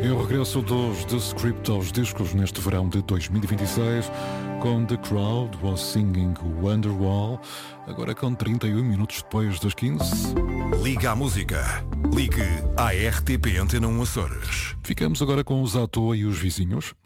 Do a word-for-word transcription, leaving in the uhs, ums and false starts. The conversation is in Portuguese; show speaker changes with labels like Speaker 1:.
Speaker 1: E o regresso dos The Script aos discos neste verão de dois mil e vinte e seis, com The Crowd Was Singing Wonderwall, agora com trinta e um minutos depois das quinze.
Speaker 2: Liga à música. Ligue à R T P Antena um Açores.
Speaker 1: Ficamos agora com os À Toa e os Vizinhos.